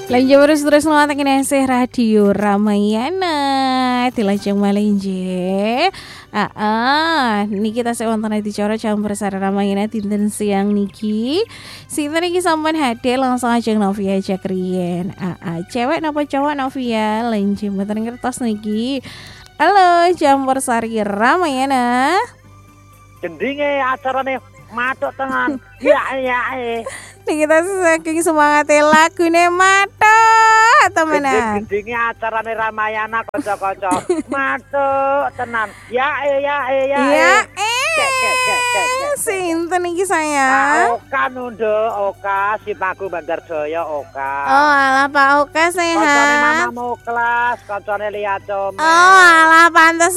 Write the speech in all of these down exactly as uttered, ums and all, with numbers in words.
Lanjut terus-terus nonton Nesih Radio Ramayana dilajeng malenje. Ah, ah, niki kita sewonten dicara campur sari Ramayana dinten siang niki. Sinten iki sampean hadhe langsung aja Novia aja kriyen. Ah, ah, cewek napa cowok Novia? Lanjut mboten ngertos niki. Halo, campur sari Ramayana. Gendinge acarane matuk tenan. Ya ya eh. Kita saking semangat lagune matuk temenan. Gendinge acarane Ramayana kanca-kanca. Matuk tenan. Ya eh ya eh ya. Ya eh. Sinten iki sayang? Oka nundo, Oka si Paku Bandar Jaya Oka. Oh alah Pak Oka sehat. Kancane mamamu kelas, kancane lihat Come. Oh alah pantes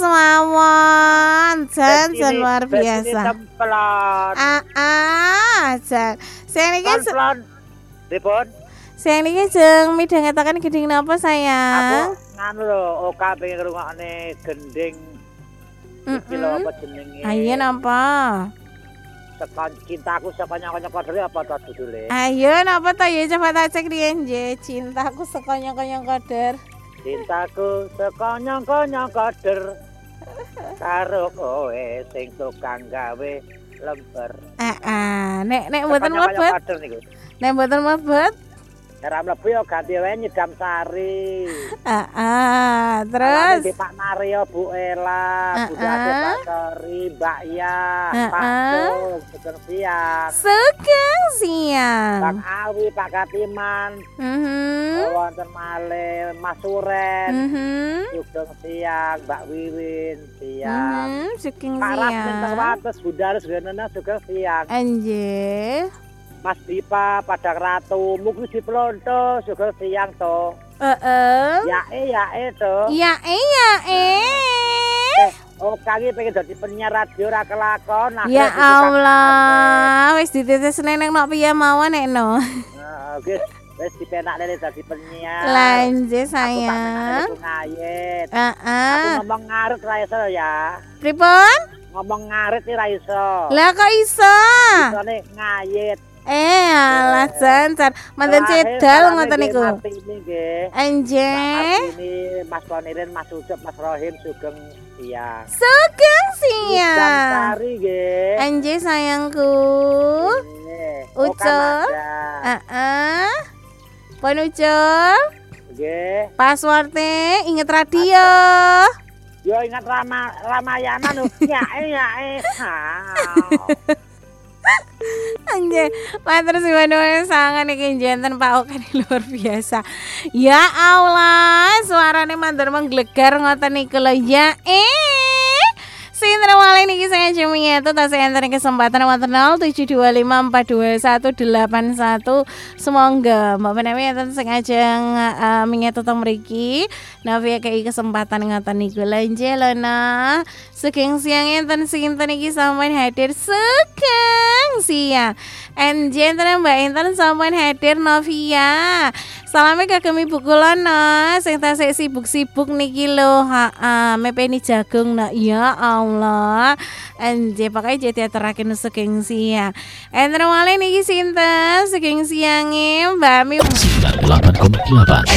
mawon. Jan jan luar biasa. Ah ah jan. Saya niki Konflon. Dipun. Saya niki jeng midhangetaken gending napa sayang? Aku nganu lho, Oka pengen ngrungokne gending. Iki lho apa jenenge? Ayo napa? Sekon cintaku sekonyong-konyong kodere apa to judule? Ayo napa to ya coba tak cek riyen nggih. Cintaku sekonyong-konyong koder. Cintaku sekonyong-konyong koder. Karo kowe sing tukang gawe lemper. Ah ah, nek nek mboten mlebet. Nek mboten mlebet. Ora mlebu ya ganti wae nyedam sari. Ah ah, terus Di Pak Mario, Bu Ela, Bu Dade Pasori, Mbak Ya, Pak Tung, Sugeng Siang. Sugeng Siang. Pak Awi, Pak Katiman. Mhm. Wonten malih Mas Suren. Mhm. Sugeng Siang, Mbak Wiwin Siang. Mhm, Sugeng Pak Rasmin Siang. Terwates, Bundaris Genena Sugeng Siang. Anjir. Mas Dipa, Padang Ratu, Mugi Diplonto, Sugeng Siang to. Heeh. Ya eh ya eh to. Ya eh ya eh. Eh, oh kaki pengen jadi penyiar radio ra kelakon. Ya Allah, wis ditetes neneng nok piye mawon nek no. Heeh, wis wis dipenakne dadi penyiar. Lanjut sayang. Aku ngayet. Heeh. Aku ngomong ngarit ra iso ya. Pripun? Ngomong ngarit ra iso. Lah kok iso? Isone ngayet. Eh alah jan jan manten cedal ngoten niku. Anjir. Ini Mas Ponirin, Mas Ucup, Mas Rohim Sugeng Siang. Sugeng Siang. Sari nggih. Anjir sayangku. Ucup. Heeh. Pon Ucup. Nggih. Password-e inget radio. Yo ingat Rama Ramayana lho. Ya ya eh. Anjir, matur suwun sangat iki janten Pak Oka luar biasa. Ya Allah, suarane mandor mengglegar ngoten niku lho ya. Eh, sinten wale niki saya cumi itu tas enter kesempatan wonten nol tujuh dua lima empat dua satu delapan satu. Semoga Mbak menawi enten sing ajeng uh, mingetu teng mriki. Novia kei kesempatan ngoten niku lanje lho nah. Sugeng siang enten sinten iki sampean hadir sugeng siang. And gentlemen Mbak Intan sampean hadir Novia. Salame kagem ibu kula no, sing tasih sibuk-sibuk niki lho, heeh, mepeni jagung nak ya Allah. Anje pakai jadi aturaken sugeng siang. Enten wale niki sinten sugeng siange Mbak Mi sembilan puluh delapan koma delapan